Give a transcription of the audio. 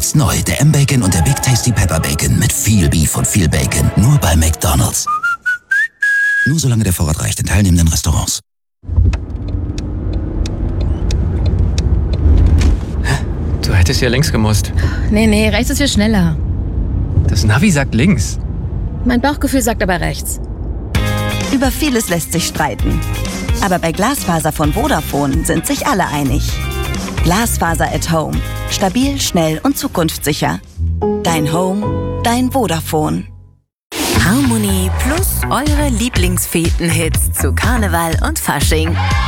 Jetzt neu, der M-Bacon und der Big Tasty Pepper Bacon mit viel Beef und viel Bacon. Nur bei McDonald's. Nur solange der Vorrat reicht in teilnehmenden Restaurants. Du hättest ja links gemusst. Nee, rechts ist viel schneller. Das Navi sagt links. Mein Bauchgefühl sagt aber rechts. Über vieles lässt sich streiten. Aber bei Glasfaser von Vodafone sind sich alle einig. Glasfaser at Home. Stabil, schnell und zukunftssicher. Dein Home, dein Vodafone. Harmonie plus eure Lieblingsfeten-Hits zu Karneval und Fasching.